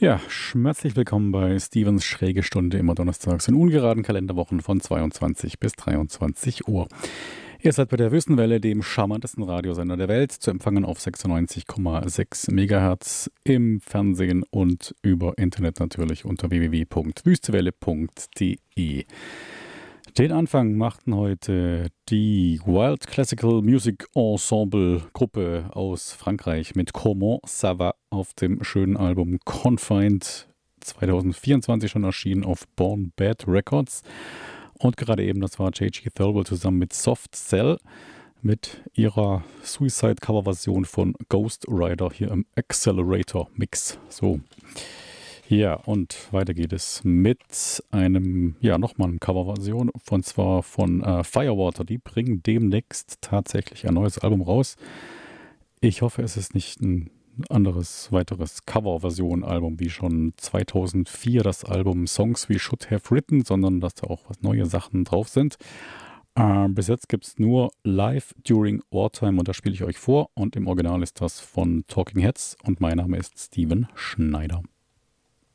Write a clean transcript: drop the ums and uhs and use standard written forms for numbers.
Ja, schmerzlich willkommen bei Stevens Schräge Stunde, immer donnerstags in ungeraden Kalenderwochen von 22 bis 23 Uhr. Ihr seid bei der Wüstenwelle, dem charmantesten Radiosender der Welt, zu empfangen auf 96,6 Megahertz im Fernsehen und über Internet natürlich unter www.wüstewelle.de. Den Anfang machten heute die Wild Classical Music Ensemble Gruppe aus Frankreich mit Comment ça va auf dem schönen Album Confined, 2024 schon erschienen auf Born Bad Records. Und gerade eben, das war J.G. Thirlwell zusammen mit Soft Cell mit ihrer Suicide-Cover-Version von Ghost Rider hier im Accelerator Mix. So. Ja, und weiter geht es mit einem, ja, nochmal eine Coverversion, von zwar von Firewater. Die bringen demnächst tatsächlich ein neues Album raus. Ich hoffe, es ist nicht ein anderes, weiteres Coverversion-Album wie schon 2004 das Album Songs We Should Have Written, sondern dass da auch was neue Sachen drauf sind. Bis jetzt gibt es nur Live During Wartime und das spiele ich euch vor. Und im Original ist das von Talking Heads und mein Name ist Steven Schneider.